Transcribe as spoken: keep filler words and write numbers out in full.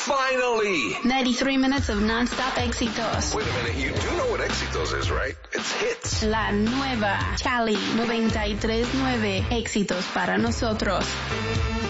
Finally! ninety-three minutes of non-stop éxitos. Wait a minute, you do know what éxitos is, right? It's hits. La nueva Cali noventa y tres nueve. Éxitos para nosotros.